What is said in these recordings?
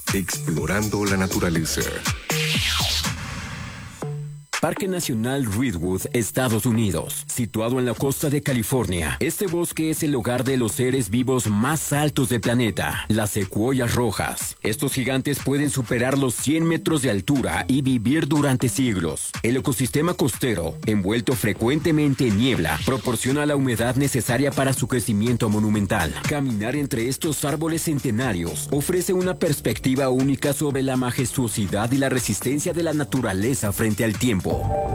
Explorando la naturaleza. Parque Nacional Redwood, Estados Unidos, situado en la costa de California. Este bosque es el hogar de los seres vivos más altos del planeta, las secuoyas rojas. Estos gigantes pueden superar los 100 metros de altura y vivir durante siglos. El ecosistema costero, envuelto frecuentemente en niebla, proporciona la humedad necesaria para su crecimiento monumental. Caminar entre estos árboles centenarios ofrece una perspectiva única sobre la majestuosidad y la resistencia de la naturaleza frente al tiempo.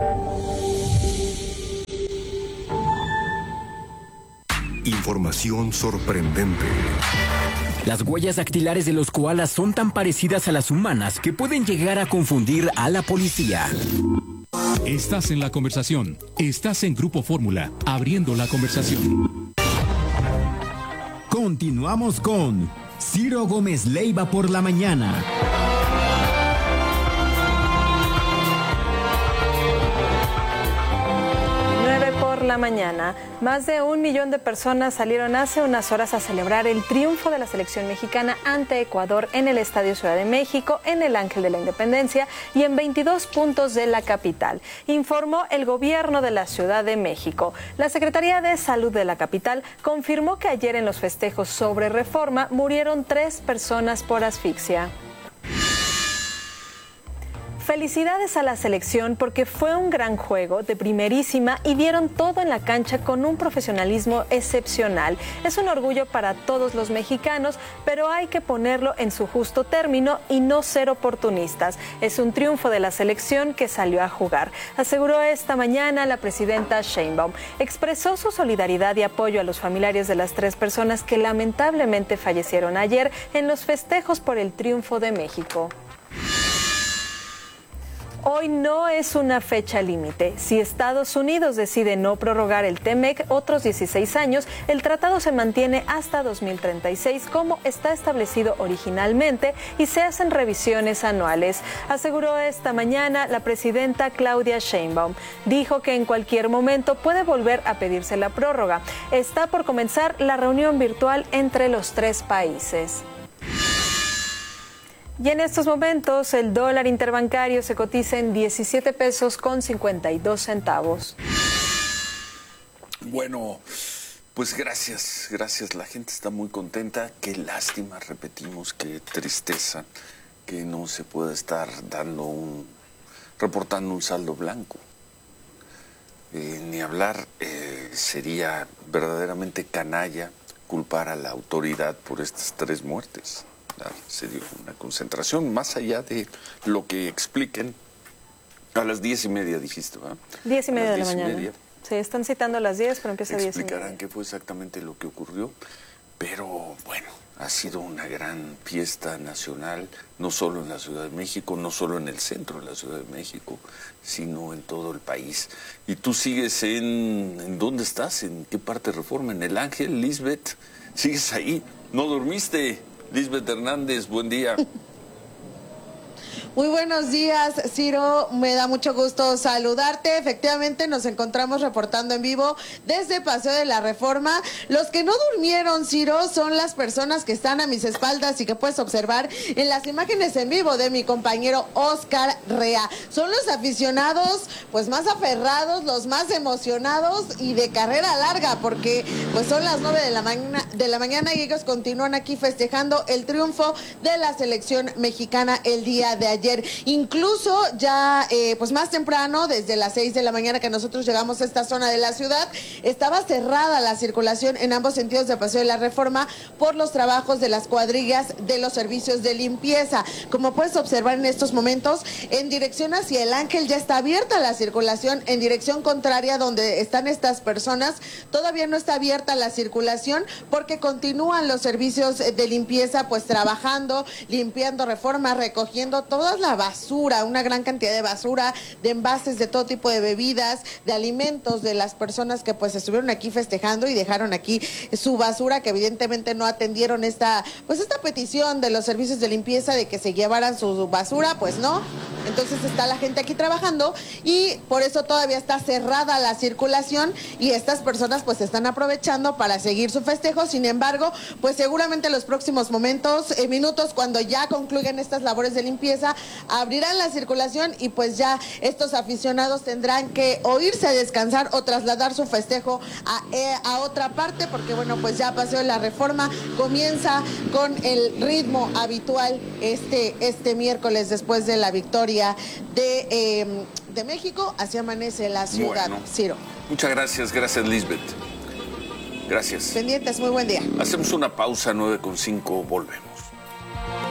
Información sorprendente. Las huellas dactilares de los koalas son tan parecidas a las humanas que pueden llegar a confundir a la policía. Estás en la conversación. Estás en Grupo Fórmula, abriendo la conversación. Continuamos con Ciro Gómez Leiva por la mañana. La mañana, más de 1 millón de personas salieron hace unas horas a celebrar el triunfo de la selección mexicana ante Ecuador en el Estadio Ciudad de México, en el Ángel de la Independencia y en 22 puntos de la capital, informó el gobierno de la Ciudad de México. La Secretaría de Salud de la capital confirmó que ayer en los festejos sobre Reforma murieron 3 personas por asfixia. Felicidades a la selección porque fue un gran juego de primerísima y dieron todo en la cancha con un profesionalismo excepcional. Es un orgullo para todos los mexicanos, pero hay que ponerlo en su justo término y no ser oportunistas. Es un triunfo de la selección que salió a jugar, aseguró esta mañana la presidenta Sheinbaum. Expresó su solidaridad y apoyo a los familiares de las 3 personas que lamentablemente fallecieron ayer en los festejos por el triunfo de México. Hoy no es una fecha límite. Si Estados Unidos decide no prorrogar el TEMEC otros 16 años, el tratado se mantiene hasta 2036 como está establecido originalmente y se hacen revisiones anuales, aseguró esta mañana la presidenta Claudia Sheinbaum. Dijo que en cualquier momento puede volver a pedirse la prórroga. Está por comenzar la reunión virtual entre los 3 países. Y en estos momentos el dólar interbancario se cotiza en 17 pesos con 52 centavos. Bueno, pues gracias. La gente está muy contenta. Qué lástima, repetimos, qué tristeza que no se pueda estar reportando un saldo blanco. Ni hablar, sería verdaderamente canalla culpar a la autoridad por estas 3 muertes. Se dio una concentración más allá de lo que expliquen a las 10:30, dijiste, ¿verdad? 10:30 de la mañana. Sí, están citando a las 10, pero empieza a 10:30. Explicarán qué fue exactamente lo que ocurrió, pero bueno, ha sido una gran fiesta nacional, no solo en la Ciudad de México, no solo en el centro de la Ciudad de México, sino en todo el país. Y tú sigues ¿en dónde estás? ¿En qué parte de Reforma? ¿En el Ángel, Lisbeth? ¿Sigues ahí? ¿No dormiste? Lisbeth Hernández, buen día. Muy buenos días, Ciro, me da mucho gusto saludarte. Efectivamente nos encontramos reportando en vivo desde Paseo de la Reforma. Los que no durmieron, Ciro, son las personas que están a mis espaldas y que puedes observar en las imágenes en vivo de mi compañero Oscar Rea. Son los aficionados pues más aferrados, los más emocionados y de carrera larga, porque pues son las 9 de la mañana y ellos continúan aquí festejando el triunfo de la selección mexicana el día de ayer. Incluso ya pues más temprano, desde las 6 de la mañana que nosotros llegamos a esta zona de la ciudad, estaba cerrada la circulación en ambos sentidos de Paseo de la Reforma por los trabajos de las cuadrillas de los servicios de limpieza. Como puedes observar en estos momentos, en dirección hacia el Ángel ya está abierta la circulación, en dirección contraria donde están estas personas todavía no está abierta la circulación porque continúan los servicios de limpieza pues trabajando, limpiando Reforma, recogiendo toda la basura, una gran cantidad de basura, de envases de todo tipo de bebidas, de alimentos de las personas que pues estuvieron aquí festejando y dejaron aquí su basura, que evidentemente no atendieron esta petición de los servicios de limpieza de que se llevaran su basura, pues no, entonces está la gente aquí trabajando y por eso todavía está cerrada la circulación y estas personas pues están aprovechando para seguir su festejo. Sin embargo, pues seguramente en los próximos minutos, cuando ya concluyan estas labores de limpieza, abrirán la circulación y pues ya estos aficionados tendrán que o irse a descansar o trasladar su festejo a otra parte, porque bueno, pues ya Paseo de la Reforma comienza con el ritmo habitual este miércoles después de la victoria de México. Así amanece la ciudad, bueno, Ciro. Muchas gracias, Lisbeth. Gracias. Pendientes, muy buen día. Hacemos una pausa, 9:05, volvemos.